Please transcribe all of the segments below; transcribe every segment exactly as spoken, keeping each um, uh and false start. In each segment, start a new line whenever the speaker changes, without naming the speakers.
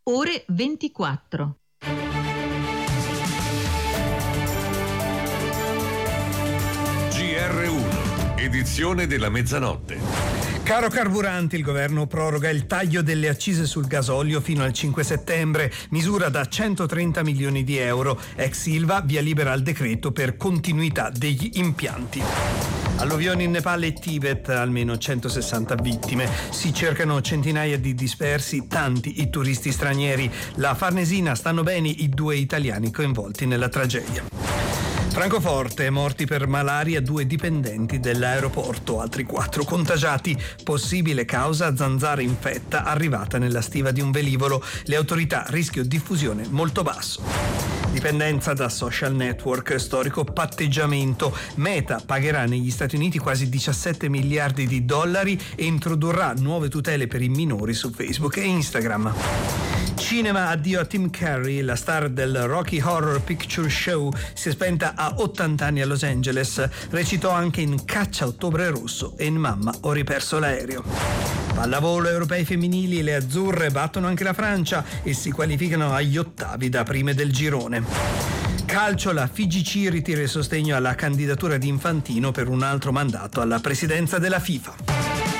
ore ventiquattro.
G R uno, edizione della mezzanotte.
Caro carburanti, il governo proroga il taglio delle accise sul gasolio fino al cinque settembre, misura da centotrenta milioni di euro. Ex Ilva via libera al decreto per continuità degli impianti. Alluvioni in Nepal e Tibet, almeno centosessanta vittime. Si cercano centinaia di dispersi, tanti i turisti stranieri. La Farnesina, stanno bene i due italiani coinvolti nella tragedia. Francoforte, morti per malaria due dipendenti dell'aeroporto, altri quattro contagiati. Possibile causa zanzara infetta arrivata nella stiva di un velivolo. Le autorità, rischio diffusione molto basso. Dipendenza da social network, storico patteggiamento. Meta pagherà negli Stati Uniti quasi diciassette miliardi di dollari e introdurrà nuove tutele per i minori su Facebook e Instagram. Cinema, addio a Tim Curry, la star del Rocky Horror Picture Show si è spenta a ottanta anni a Los Angeles. Recitò anche in Caccia a Ottobre Rosso e in Mamma, ho riperso l'aereo. Pallavolo, europei femminili, le azzurre battono anche la Francia e si qualificano agli ottavi da prime del girone. Calcio, la F I G C ritira il sostegno alla candidatura di Infantino per un altro mandato alla presidenza della FIFA.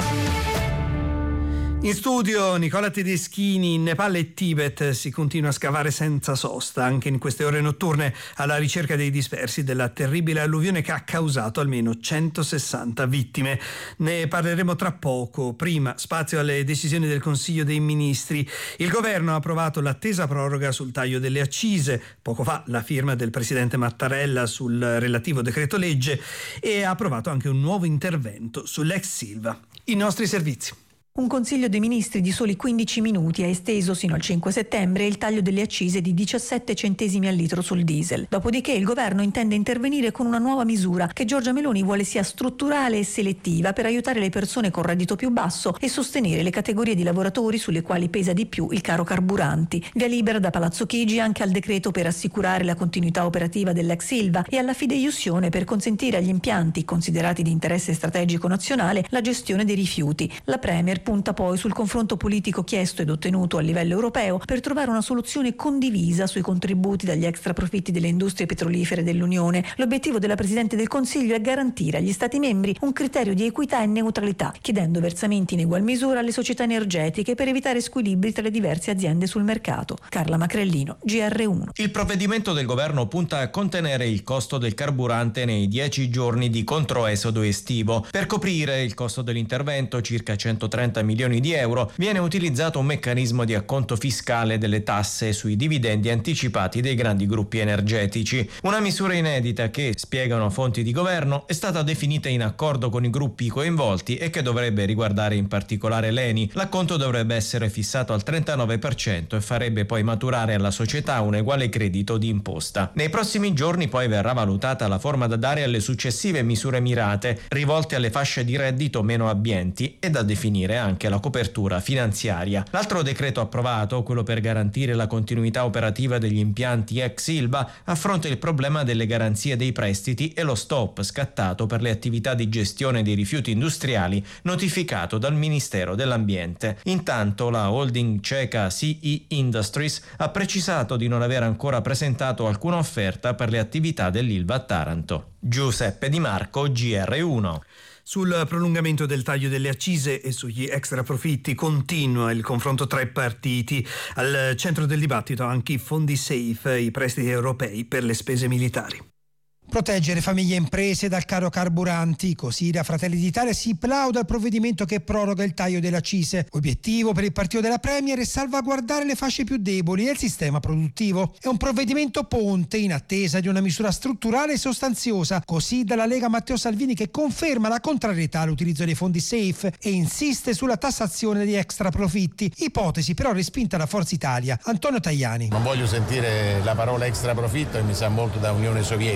In studio Nicola Tedeschini. In Nepal e Tibet si continua a scavare senza sosta, anche in queste ore notturne, alla ricerca dei dispersi della terribile alluvione che ha causato almeno centosessanta vittime. Ne parleremo tra poco. Prima, spazio alle decisioni del Consiglio dei Ministri. Il governo ha approvato l'attesa proroga sul taglio delle accise, poco fa la firma del presidente Mattarella sul relativo decreto legge, e ha approvato anche un nuovo intervento sull'ex Ilva. I nostri servizi.
Un Consiglio dei Ministri di soli quindici minuti ha esteso sino al cinque settembre il taglio delle accise di diciassette centesimi al litro sul diesel. Dopodiché il governo intende intervenire con una nuova misura che Giorgia Meloni vuole sia strutturale e selettiva per aiutare le persone con reddito più basso e sostenere le categorie di lavoratori sulle quali pesa di più il caro carburanti. Via libera da Palazzo Chigi anche al decreto per assicurare la continuità operativa dell'ex Ilva e alla fideiussione per consentire agli impianti considerati di interesse strategico nazionale la gestione dei rifiuti. La Premier punta poi sul confronto politico chiesto ed ottenuto a livello europeo per trovare una soluzione condivisa sui contributi dagli extra profitti delle industrie petrolifere dell'Unione. L'obiettivo della Presidente del Consiglio è garantire agli Stati membri un criterio di equità e neutralità, chiedendo versamenti in egual misura alle società energetiche per evitare squilibri tra le diverse aziende sul mercato. Carla Macrellino, G R uno.
Il provvedimento del governo punta a contenere il costo del carburante nei dieci giorni di controesodo estivo. Per coprire il costo dell'intervento, circa centotrenta milioni di euro, viene utilizzato un meccanismo di acconto fiscale delle tasse sui dividendi anticipati dei grandi gruppi energetici. Una misura inedita che, spiegano fonti di governo, è stata definita in accordo con i gruppi coinvolti e che dovrebbe riguardare in particolare l'Eni. L'acconto dovrebbe essere fissato al trentanove per cento e farebbe poi maturare alla società un uguale credito di imposta. Nei prossimi giorni poi verrà valutata la forma da dare alle successive misure mirate, rivolte alle fasce di reddito meno abbienti, e da definire anche la copertura finanziaria. L'altro decreto approvato, quello per garantire la continuità operativa degli impianti ex Ilva, affronta il problema delle garanzie dei prestiti e lo stop scattato per le attività di gestione dei rifiuti industriali notificato dal Ministero dell'Ambiente. Intanto la holding ceca C E Industries ha precisato di non aver ancora presentato alcuna offerta per le attività dell'Ilva a Taranto. Giuseppe Di Marco, G R uno.
Sul prolungamento del taglio delle accise e sugli extra profitti continua il confronto tra i partiti. Al centro del dibattito anche i fondi safe, i prestiti europei per le spese militari.
Proteggere famiglie e imprese dal caro carburanti, così da Fratelli d'Italia si plauda al provvedimento che proroga il taglio delle accise. Obiettivo per il partito della Premier è salvaguardare le fasce più deboli e il sistema produttivo. È un provvedimento ponte in attesa di una misura strutturale e sostanziosa, così dalla Lega Matteo Salvini, che conferma la contrarietà all'utilizzo dei fondi safe e insiste sulla tassazione degli extra profitti, ipotesi però respinta da Forza Italia. Antonio Tajani.
Non voglio sentire la parola extra profitto, che mi sa molto da Unione Sovietica, dove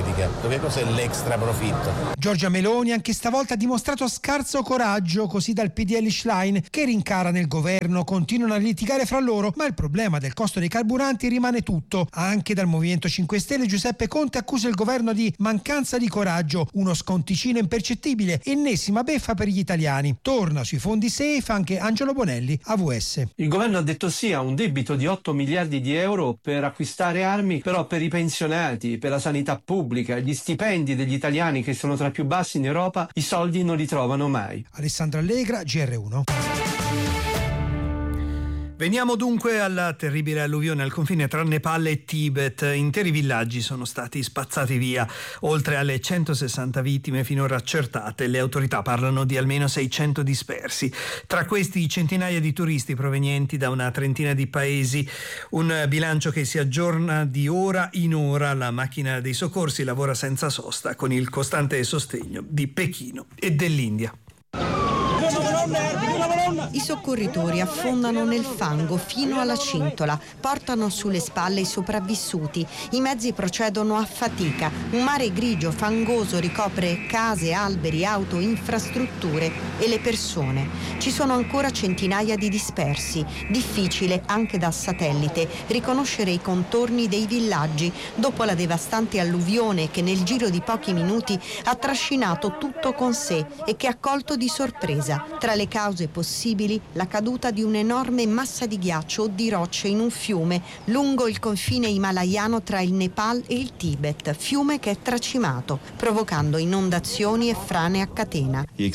Che cos'è l'extra profitto?
Giorgia Meloni anche stavolta ha dimostrato scarso coraggio, così dal P D L Schlein, che rincara nel governo, continuano a litigare fra loro, ma il problema del costo dei carburanti rimane tutto. Anche dal Movimento cinque Stelle Giuseppe Conte accusa il governo di mancanza di coraggio, uno sconticino impercettibile, ennesima beffa per gli italiani. Torna sui fondi safe anche Angelo Bonelli, A V S.
Il governo ha detto sì a un debito di otto miliardi di euro per acquistare armi, però per i pensionati, per la sanità pubblica, gli stipendi degli italiani che sono tra i più bassi in Europa, i soldi non li trovano mai.
Alessandro Allegra, G R uno.
Veniamo dunque alla terribile alluvione al confine tra Nepal e Tibet. Interi villaggi sono stati spazzati via. Oltre alle centosessanta vittime finora accertate, le autorità parlano di almeno seicento dispersi. Tra questi centinaia di turisti provenienti da una trentina di paesi. Un bilancio che si aggiorna di ora in ora. La macchina dei soccorsi lavora senza sosta con il costante sostegno di Pechino e dell'India.
I soccorritori affondano nel fango fino alla cintola, portano sulle spalle i sopravvissuti. I mezzi procedono a fatica. Un mare grigio, fangoso ricopre case, alberi, auto, infrastrutture e le persone. Ci sono ancora centinaia di dispersi. Difficile, anche da satellite, riconoscere i contorni dei villaggi dopo la devastante alluvione che nel giro di pochi minuti ha trascinato tutto con sé e che ha colto di sorpresa. Tra le cause possibili, la caduta di un'enorme massa di ghiaccio o di rocce in un fiume lungo il confine himalayano tra il Nepal e il Tibet, fiume che è tracimato, provocando inondazioni e frane a catena. Il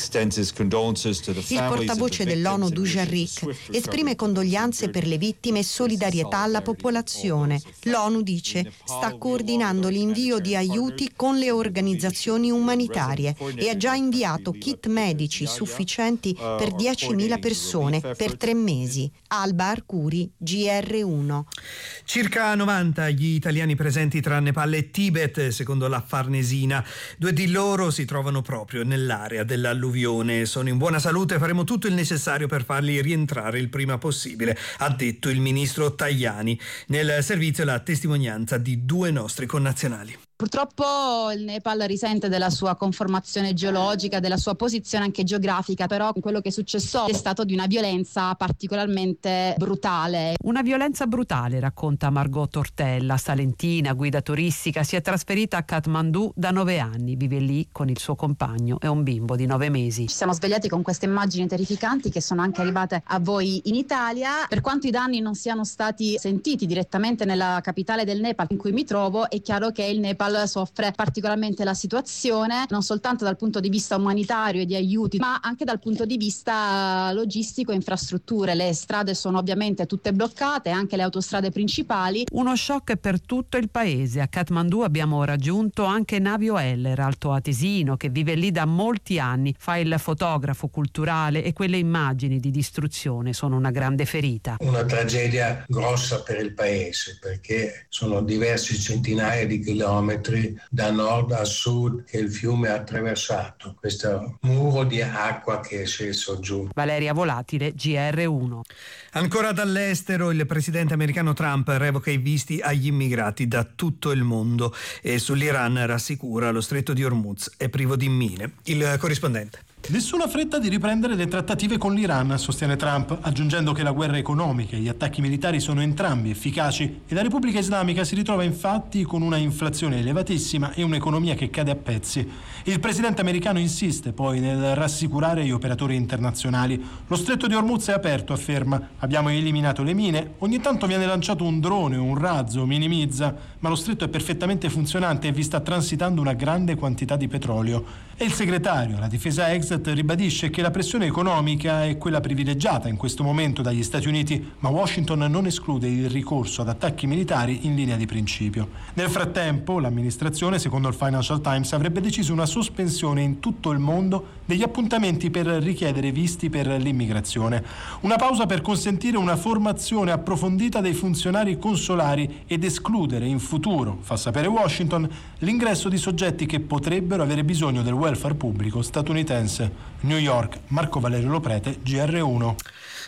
portavoce dell'ONU Dujarric esprime condoglianze per le vittime e solidarietà alla popolazione. L'ONU dice sta coordinando l'invio di aiuti con le organizzazioni umanitarie e ha già inviato kit medici sufficienti per diecimila persone per tre mesi. Alba Arcuri, G R uno.
Circa novanta gli italiani presenti tra Nepal e Tibet, secondo la Farnesina. Due di loro si trovano proprio nell'area dell'alluvione. Sono in buona salute e faremo tutto il necessario per farli rientrare il prima possibile, ha detto il ministro Tajani. Nel servizio la testimonianza di due nostri connazionali.
Purtroppo il Nepal risente della sua conformazione geologica, della sua posizione anche geografica, però quello che è successo è stato di una violenza particolarmente brutale.
Una violenza brutale, racconta Margot Tortella, salentina, guida turistica, si è trasferita a Kathmandu da nove anni, vive lì con il suo compagno e un bimbo di nove mesi.
Ci siamo svegliati con queste immagini terrificanti che sono anche arrivate a voi in Italia. Per quanto i danni non siano stati sentiti direttamente nella capitale del Nepal in cui mi trovo, è chiaro che il Nepal soffre particolarmente la situazione, non soltanto dal punto di vista umanitario e di aiuti, ma anche dal punto di vista logistico e infrastrutture. Le strade sono ovviamente tutte bloccate, anche le autostrade principali.
Uno shock per tutto il paese. A Kathmandu abbiamo raggiunto anche Navio Heller, altoatesino, che vive lì da molti anni, fa il fotografo culturale e quelle immagini di distruzione sono una grande ferita.
Una tragedia grossa per il paese, perché sono diversi centinaia di chilometri da nord a sud che il fiume ha attraversato, questo muro di acqua che è sceso giù.
Valeria Volatile, G R uno.
Ancora dall'estero, il presidente americano Trump revoca i visti agli immigrati da tutto il mondo e sull'Iran rassicura lo stretto di Hormuz è privo di mine. Il corrispondente.
Nessuna fretta di riprendere le trattative con l'Iran, sostiene Trump, aggiungendo che la guerra economica e gli attacchi militari sono entrambi efficaci e la Repubblica Islamica si ritrova infatti con una inflazione elevatissima e un'economia che cade a pezzi. Il presidente americano insiste poi nel rassicurare gli operatori internazionali. Lo stretto di Hormuz è aperto, afferma. Abbiamo eliminato le mine, ogni tanto viene lanciato un drone o un razzo, minimizza, ma lo stretto è perfettamente funzionante e vi sta transitando una grande quantità di petrolio. E il segretario, la difesa Exet, ribadisce che la pressione economica è quella privilegiata in questo momento dagli Stati Uniti, ma Washington non esclude il ricorso ad attacchi militari in linea di principio. Nel frattempo, l'amministrazione, secondo il Financial Times, avrebbe deciso una sospensione in tutto il mondo degli appuntamenti per richiedere visti per l'immigrazione. Una pausa per consentire una formazione approfondita dei funzionari consolari ed escludere in futuro, fa sapere Washington, l'ingresso di soggetti che potrebbero avere bisogno del welfare pubblico statunitense. New York, Marco Valerio Loprete, G R uno.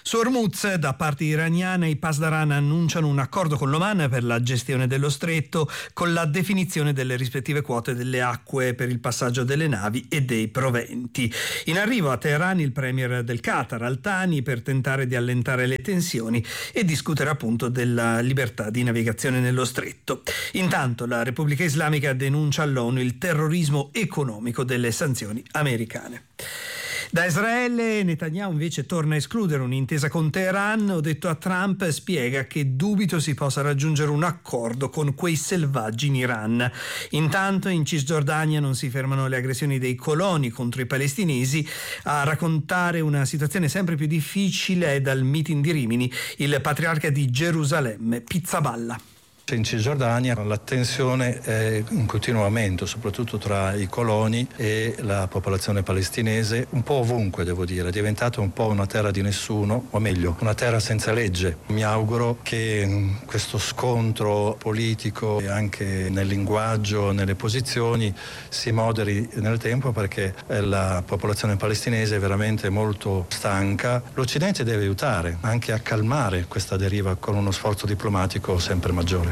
Su Hormuz, da parte iraniana, i Pasdaran annunciano un accordo con l'Oman per la gestione dello stretto, con la definizione delle rispettive quote delle acque per il passaggio delle navi e dei proventi. In arrivo a Teheran il premier del Qatar, Al Thani, per tentare di allentare le tensioni e discutere appunto della libertà di navigazione nello stretto. Intanto la Repubblica Islamica denuncia all'ONU il terrorismo economico delle sanzioni americane. Da Israele Netanyahu invece torna a escludere un'intesa con Teheran. Ho detto a Trump, spiega che dubito si possa raggiungere un accordo con quei selvaggi in Iran. Intanto in Cisgiordania non si fermano le aggressioni dei coloni contro i palestinesi. A raccontare una situazione sempre più difficile è dal meeting di Rimini il patriarca di Gerusalemme, Pizzaballa.
In Cisgiordania la tensione è in continuo aumento, soprattutto tra i coloni e la popolazione palestinese, un po' ovunque devo dire, è diventata un po' una terra di nessuno, o meglio, una terra senza legge. Mi auguro che questo scontro politico e anche nel linguaggio, nelle posizioni, si moderi nel tempo, perché la popolazione palestinese è veramente molto stanca. L'Occidente deve aiutare anche a calmare questa deriva con uno sforzo diplomatico sempre maggiore.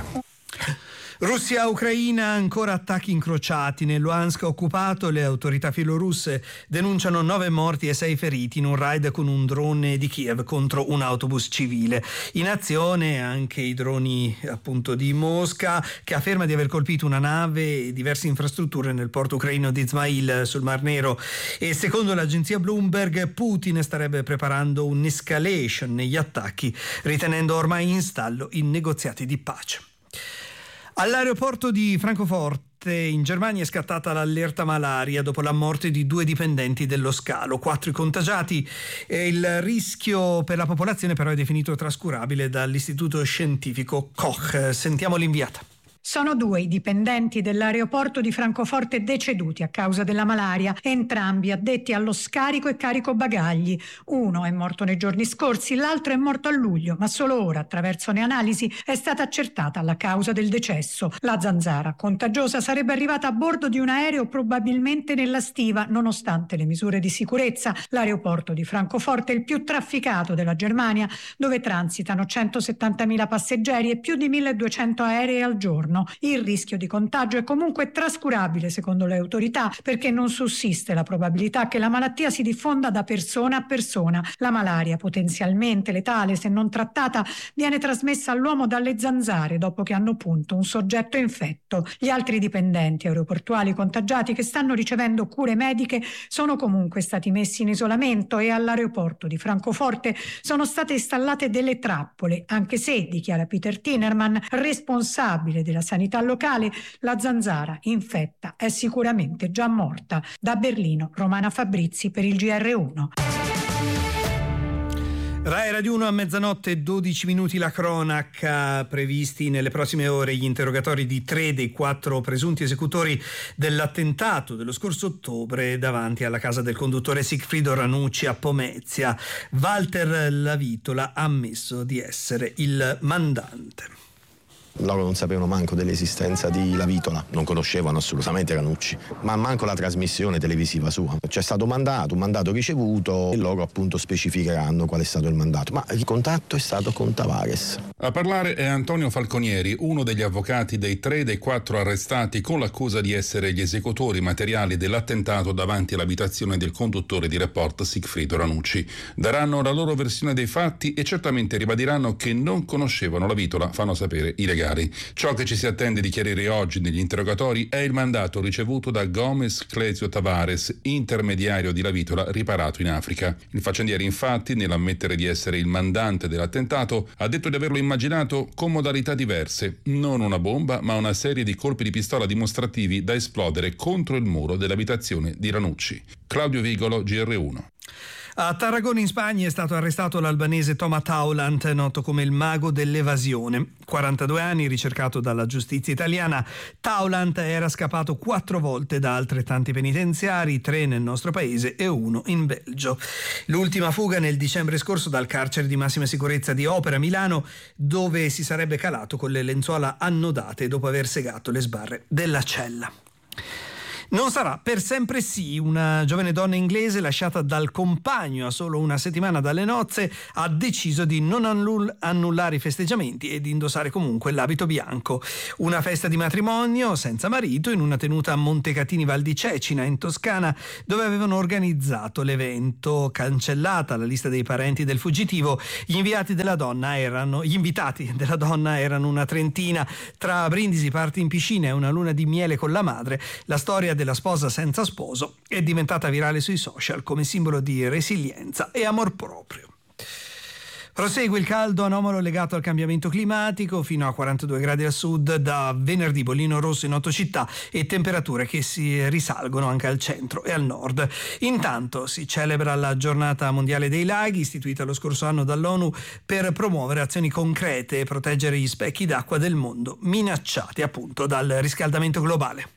Russia-Ucraina, ancora attacchi incrociati. Nel Luhansk occupato le autorità filorusse denunciano nove morti e sei feriti in un raid con un drone di Kiev contro un autobus civile. In azione anche i droni appunto di Mosca, che afferma di aver colpito una nave e diverse infrastrutture nel porto ucraino di Izmail sul Mar Nero. E secondo l'agenzia Bloomberg Putin starebbe preparando un'escalation negli attacchi, ritenendo ormai in stallo i negoziati di pace. All'aeroporto di Francoforte in Germania è scattata l'allerta malaria dopo la morte di due dipendenti dello scalo, quattro i contagiati e il rischio per la popolazione però è definito trascurabile dall'istituto scientifico Koch. Sentiamo l'inviata.
Sono due i dipendenti dell'aeroporto di Francoforte deceduti a causa della malaria, entrambi addetti allo scarico e carico bagagli. Uno è morto nei giorni scorsi, l'altro è morto a luglio, ma solo ora, attraverso le analisi, è stata accertata la causa del decesso. La zanzara contagiosa sarebbe arrivata a bordo di un aereo probabilmente nella stiva, nonostante le misure di sicurezza. L'aeroporto di Francoforte è il più trafficato della Germania, dove transitano centosettantamila passeggeri e più di milleduecento aerei al giorno. Il rischio di contagio è comunque trascurabile secondo le autorità, perché non sussiste la probabilità che la malattia si diffonda da persona a persona. La malaria, potenzialmente letale se non trattata, viene trasmessa all'uomo dalle zanzare dopo che hanno punto un soggetto infetto. Gli altri dipendenti aeroportuali contagiati che stanno ricevendo cure mediche sono comunque stati messi in isolamento e all'aeroporto di Francoforte sono state installate delle trappole, anche se, dichiara Peter Tinerman, responsabile della sanità locale, la zanzara infetta è sicuramente già morta. Da Berlino, Romana Fabrizi per il G R uno.
Rai Radio uno a mezzanotte e dodici minuti la cronaca. Previsti nelle prossime ore gli interrogatori di tre dei quattro presunti esecutori dell'attentato dello scorso ottobre davanti alla casa del conduttore Sigfrido Ranucci a Pomezia. Walter Lavitola ha ammesso di essere il mandante.
Loro non sapevano manco dell'esistenza di Lavitola, non conoscevano assolutamente Ranucci, ma manco la trasmissione televisiva sua. C'è stato mandato, un mandato ricevuto e loro appunto specificheranno qual è stato il mandato, ma il contatto è stato con Tavares.
A parlare è Antonio Falconieri, uno degli avvocati dei tre dei quattro arrestati con l'accusa di essere gli esecutori materiali dell'attentato davanti all'abitazione del conduttore di Report Sigfrido Ranucci. Daranno la loro versione dei fatti e certamente ribadiranno che non conoscevano Lavitola, fanno sapere i legali. Ciò che ci si attende di chiarire oggi negli interrogatori è il mandato ricevuto da Gomez Clesio Tavares, intermediario di Lavitola riparato in Africa. Il faccendiere infatti, nell'ammettere di essere il mandante dell'attentato, ha detto di averlo immaginato con modalità diverse, non una bomba ma una serie di colpi di pistola dimostrativi da esplodere contro il muro dell'abitazione di Ranucci. Claudio Vigolo, G R uno.
A Tarragona in Spagna è stato arrestato l'albanese Toma Taulant, noto come il mago dell'evasione. quarantadue anni, ricercato dalla giustizia italiana, Taulant era scappato quattro volte da altrettanti penitenziari, tre nel nostro paese e uno in Belgio. L'ultima fuga nel dicembre scorso dal carcere di massima sicurezza di Opera, Milano, dove si sarebbe calato con le lenzuola annodate dopo aver segato le sbarre della cella. Non sarà per sempre sì. Una giovane donna inglese lasciata dal compagno a solo una settimana dalle nozze ha deciso di non annullare i festeggiamenti e di indossare comunque l'abito bianco. Una festa di matrimonio senza marito in una tenuta a Montecatini Val di Cecina in Toscana, dove avevano organizzato l'evento. Cancellata la lista dei parenti del fuggitivo, gli inviati della donna erano gli invitati della donna erano una trentina. Tra brindisi, party in piscina e una luna di miele con la madre, la storia della sposa senza sposo è diventata virale sui social come simbolo di resilienza e amor proprio. Prosegue il caldo anomalo legato al cambiamento climatico, fino a quarantadue gradi al sud da venerdì, bollino rosso in otto città e temperature che si risalgono anche al centro e al nord. Intanto si celebra la giornata mondiale dei laghi, istituita lo scorso anno dall'ONU per promuovere azioni concrete e proteggere gli specchi d'acqua del mondo minacciati appunto dal riscaldamento globale.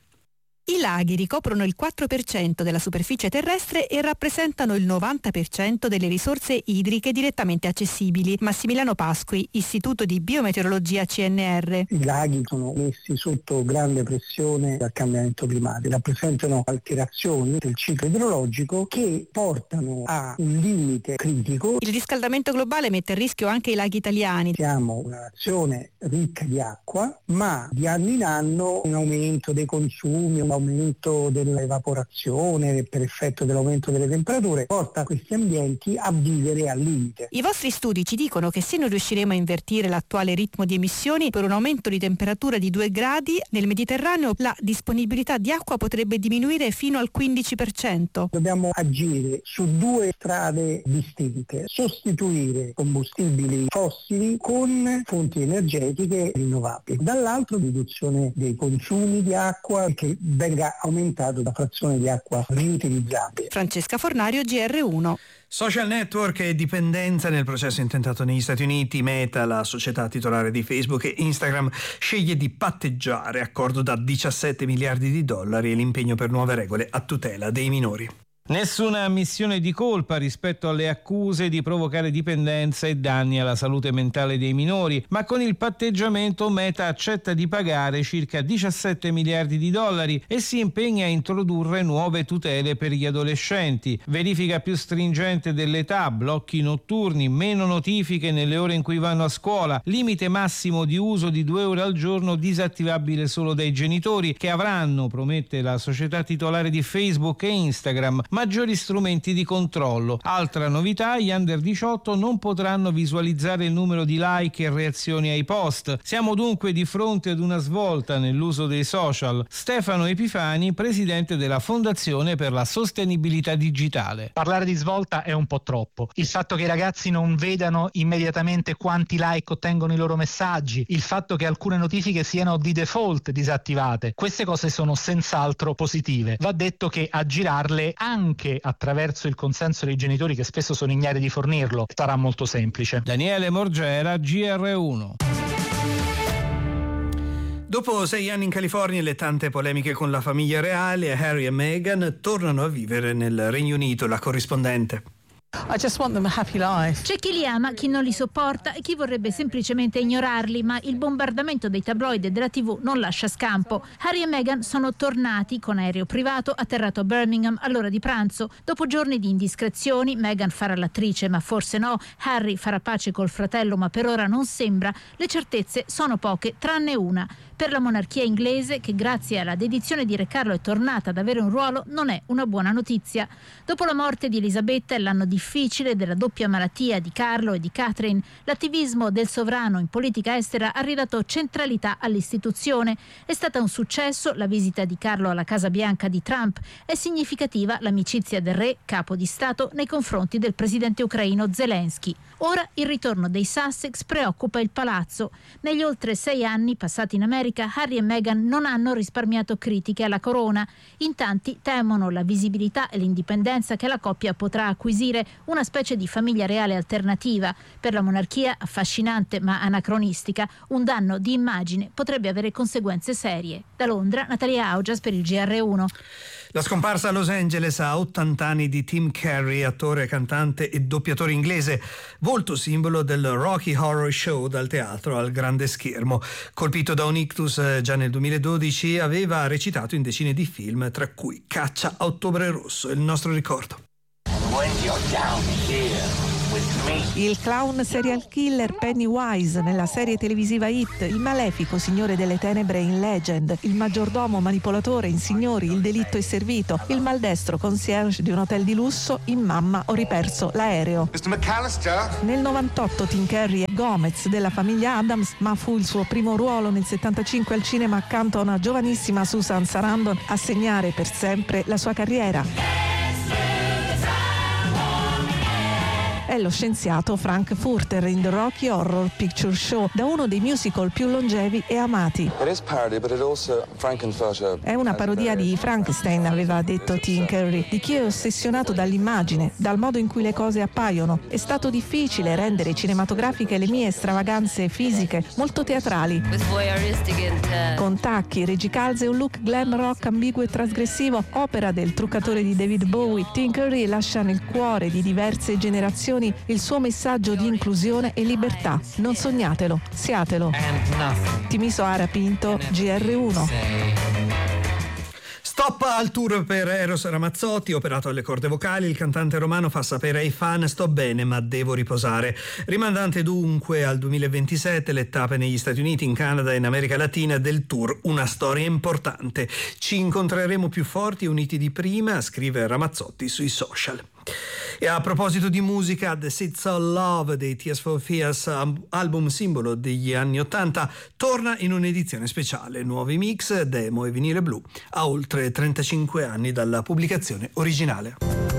I laghi ricoprono il quattro per cento della superficie terrestre e rappresentano il novanta per cento delle risorse idriche direttamente accessibili. Massimiliano Pasqui, Istituto di Biometeorologia C N R.
I laghi sono messi sotto grande pressione dal cambiamento climatico, rappresentano alterazioni del ciclo idrologico che portano a un limite critico.
Il riscaldamento globale mette a rischio anche i laghi italiani.
Siamo una nazione ricca di acqua, ma di anno in anno un aumento dei consumi, un aumento dell'evaporazione per effetto dell'aumento delle temperature porta questi ambienti a vivere al limite.
I vostri studi ci dicono che se non riusciremo a invertire l'attuale ritmo di emissioni per un aumento di temperatura di due gradi nel Mediterraneo, la disponibilità di acqua potrebbe diminuire fino al quindici per cento.
Dobbiamo agire su due strade distinte: sostituire combustibili fossili con fonti energetiche rinnovabili, dall'altro riduzione dei consumi di acqua che venga aumentato la frazione di acqua riutilizzabile.
Francesca Fornario, G R uno.
Social network e dipendenza nel processo intentato negli Stati Uniti. Meta, la società titolare di Facebook e Instagram, sceglie di patteggiare, accordo da diciassette miliardi di dollari e l'impegno per nuove regole a tutela dei minori.
Nessuna ammissione di colpa rispetto alle accuse di provocare dipendenza e danni alla salute mentale dei minori, ma con il patteggiamento Meta accetta di pagare circa diciassette miliardi di dollari e si impegna a introdurre nuove tutele per gli adolescenti, verifica più stringente dell'età, blocchi notturni, meno notifiche nelle ore in cui vanno a scuola, limite massimo di uso di due ore al giorno disattivabile solo dai genitori, che avranno, promette la società titolare di Facebook e Instagram, maggiori strumenti di controllo. Altra novità, gli under diciotto non potranno visualizzare il numero di like e reazioni ai post. Siamo dunque di fronte ad una svolta nell'uso dei social. Stefano Epifani, presidente della Fondazione per la Sostenibilità Digitale.
Parlare di svolta è un po' troppo. Il fatto che i ragazzi non vedano immediatamente quanti like ottengono i loro messaggi, il fatto che alcune notifiche siano di default disattivate, queste cose sono senz'altro positive. Va detto che aggirarle anche anche attraverso il consenso dei genitori, che spesso sono ignari di fornirlo, sarà molto semplice.
Daniele Morgera, G R uno.
Dopo sei anni in California e le tante polemiche con la famiglia reale, Harry e Meghan tornano a vivere nel Regno Unito. La corrispondente.
I just want them a happy life. C'è chi li ama, chi non li sopporta e chi vorrebbe semplicemente ignorarli, ma il bombardamento dei tabloid e della tivù non lascia scampo. Harry e Meghan sono tornati con aereo privato atterrato a Birmingham all'ora di pranzo. Dopo giorni di indiscrezioni, Meghan farà l'attrice, ma forse no. Harry farà pace col fratello, ma per ora non sembra. Le certezze sono poche, tranne una. Per la monarchia inglese, che grazie alla dedizione di Re Carlo è tornata ad avere un ruolo, non è una buona notizia. Dopo la morte di Elisabetta e l'anno difficile della doppia malattia di Carlo e di Catherine, l'attivismo del sovrano in politica estera ha ridato centralità all'istituzione. È stata un successo la visita di Carlo alla Casa Bianca di Trump. È significativa l'amicizia del re, capo di Stato, nei confronti del presidente ucraino Zelensky. Ora il ritorno dei Sussex preoccupa il palazzo. Negli oltre sei anni passati in America, Harry e Meghan non hanno risparmiato critiche alla corona. In tanti temono la visibilità e l'indipendenza che la coppia potrà acquisire, una specie di famiglia reale alternativa. Per la monarchia, affascinante ma anacronistica, un danno di immagine potrebbe avere conseguenze serie. Da Londra, Natalia Augias per il G R uno.
La scomparsa a Los Angeles a ottanta anni di Tim Curry, attore, cantante e doppiatore inglese, volto simbolo del Rocky Horror Show dal teatro al grande schermo. Colpito da un ictus Cactus già nel duemiladodici aveva recitato in decine di film, tra cui Caccia a Ottobre Rosso, il nostro ricordo.
Il clown serial killer Pennywise nella serie televisiva It, il malefico signore delle tenebre in Legend, il maggiordomo manipolatore in Signori, il delitto è servito, il maldestro concierge di un hotel di lusso in Mamma ho riperso l'aereo. mister McAllister. Nel novantotto Tim Curry è Gomez della famiglia Addams, ma fu il suo primo ruolo nel settantacinque al cinema accanto a una giovanissima Susan Sarandon a segnare per sempre la sua carriera. È lo scienziato Frank Furter in The Rocky Horror Picture Show, da uno dei musical più longevi e amati. È una parodia di Frankenstein, aveva detto Tim Curry, di chi è ossessionato dall'immagine, dal modo in cui le cose appaiono. È stato difficile rendere cinematografiche le mie stravaganze fisiche, molto teatrali. Con tacchi, regicalze e un look glam rock ambiguo e trasgressivo, opera del truccatore di David Bowie, Tim Curry lascia nel cuore di diverse generazioni il suo messaggio di inclusione e libertà. Non sognatelo, siatelo. Timiso Ara Pinto, G R uno.
Stop al tour per Eros Ramazzotti, operato alle corde vocali. Il cantante romano fa sapere ai fan: sto bene ma devo riposare. Rimandante dunque al duemilaventisette le tappe negli Stati Uniti, in Canada e in America Latina del tour Una storia importante. Ci incontreremo più forti e uniti di prima, scrive Ramazzotti sui social. E a proposito di musica, The Seeds of Love dei Tears for Fears, album simbolo degli anni ottanta, torna in un'edizione speciale. Nuovi mix, demo e vinile blu a oltre trentacinque anni dalla pubblicazione originale.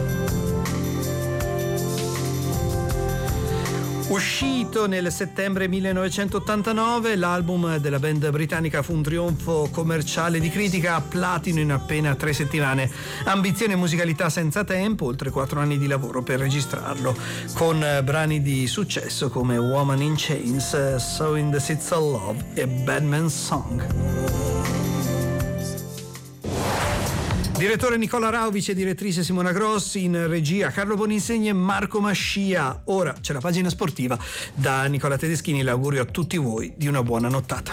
Uscito nel settembre millenovecentottantanove, l'album della band britannica fu un trionfo commerciale di critica, platino in appena tre settimane. Ambizione e musicalità senza tempo, oltre quattro anni di lavoro per registrarlo, con brani di successo come Woman in Chains, So in the Seeds of Love e Bad Man's Song. Direttore Nicola Rau, vice direttrice Simona Grossi, in regia Carlo Boninsegni e Marco Mascia. Ora c'è la pagina sportiva. Da Nicola Tedeschini l'augurio a tutti voi di una buona nottata.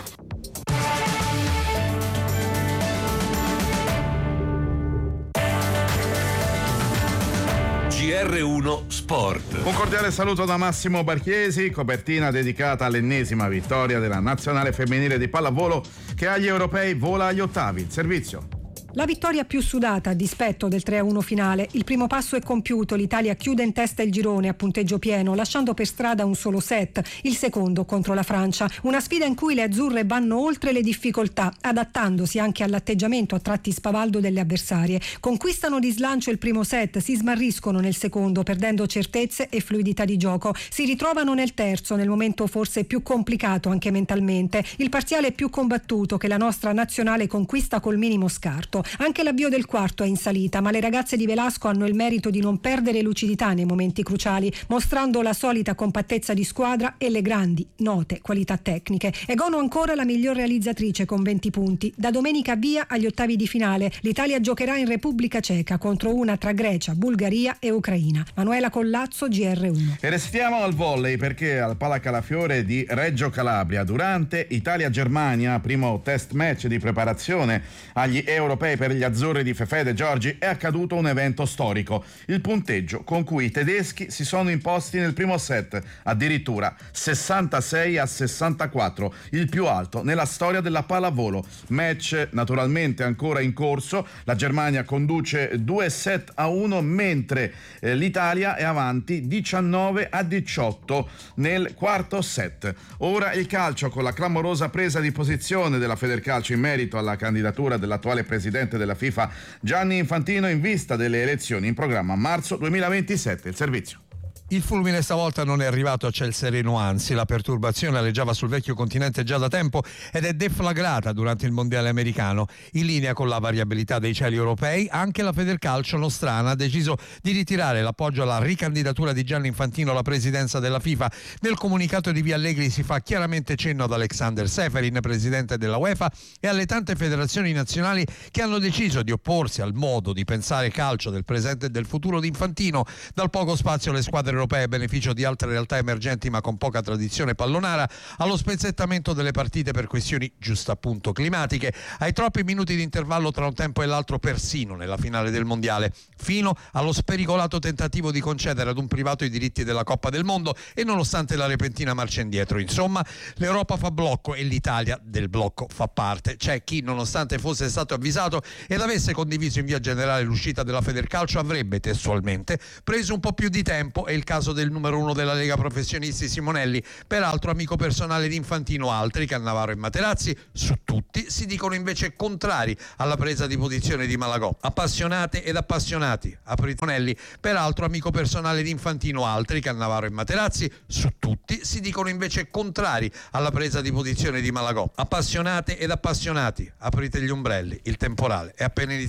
G R uno Sport.
Un cordiale saluto da Massimo Barchiesi, copertina dedicata all'ennesima vittoria della nazionale femminile di pallavolo che agli europei vola agli ottavi. Il servizio.
La vittoria più sudata a dispetto del tre a uno finale. Il primo passo è compiuto, l'Italia chiude in testa il girone a punteggio pieno, lasciando per strada un solo set, il secondo contro la Francia. Una sfida in cui le azzurre vanno oltre le difficoltà, adattandosi anche all'atteggiamento a tratti spavaldo delle avversarie. Conquistano di slancio il primo set, si smarriscono nel secondo, perdendo certezze e fluidità di gioco. Si ritrovano nel terzo, nel momento forse più complicato anche mentalmente. Il parziale più combattuto che la nostra nazionale conquista col minimo scarto. Anche l'avvio del quarto è in salita, ma le ragazze di Velasco hanno il merito di non perdere lucidità nei momenti cruciali, mostrando la solita compattezza di squadra e le grandi, note qualità tecniche. Egono ancora la miglior realizzatrice con venti punti. Da domenica via agli ottavi di finale. L'Italia giocherà in Repubblica Ceca contro una tra Grecia, Bulgaria e Ucraina. Manuela Collazzo, G R uno.
E restiamo al volley, perché al Palacalafiore di Reggio Calabria, durante Italia-Germania, primo test match di preparazione agli europei per gli azzurri di Fefè De Giorgi, è accaduto un evento storico: il punteggio con cui i tedeschi si sono imposti nel primo set, addirittura sessantasei a sessantaquattro, il più alto nella storia della pallavolo. Match naturalmente ancora in corso, la Germania conduce due set a uno, mentre eh, l'Italia è avanti diciannove a diciotto nel quarto set. Ora il calcio, con la clamorosa presa di posizione della Federcalcio in merito alla candidatura dell'attuale presidente della FIFA Gianni Infantino in vista delle elezioni in programma a marzo duemilaventisette. Il servizio.
Il fulmine stavolta non è arrivato a ciel sereno, anzi la perturbazione aleggiava sul vecchio continente già da tempo ed è deflagrata durante il mondiale americano. In linea con la variabilità dei cieli europei, anche la Federcalcio nostrana ha deciso di ritirare l'appoggio alla ricandidatura di Gianni Infantino alla presidenza della FIFA. Nel comunicato di Via Allegri si fa chiaramente cenno ad Alexander Seferin, presidente della UEFA, e alle tante federazioni nazionali che hanno deciso di opporsi al modo di pensare calcio del presente e del futuro di Infantino. Dal poco spazio alle squadre europee a beneficio di altre realtà emergenti ma con poca tradizione pallonara, allo spezzettamento delle partite per questioni giusto appunto climatiche, ai troppi minuti di intervallo tra un tempo e l'altro persino nella finale del mondiale, fino allo spericolato tentativo di concedere ad un privato i diritti della Coppa del Mondo e nonostante la repentina marcia indietro. Insomma, l'Europa fa blocco e l'Italia del blocco fa parte. C'è chi, nonostante fosse stato avvisato ed avesse condiviso in via generale l'uscita della Federcalcio, avrebbe testualmente preso un po' più di tempo. È il caso del numero uno della Lega Professionisti Simonelli, peraltro amico personale di Infantino. Altri, Cannavaro e Materazzi, su tutti si dicono invece contrari alla presa di posizione di Malagò. Appassionate ed appassionati, aprite Simonelli, peraltro amico personale di Infantino. Altri, Cannavaro e Materazzi, su tutti si dicono invece contrari alla presa di posizione di Malagò. Appassionate ed appassionati, aprite gli ombrelli, il temporale è appena iniziato.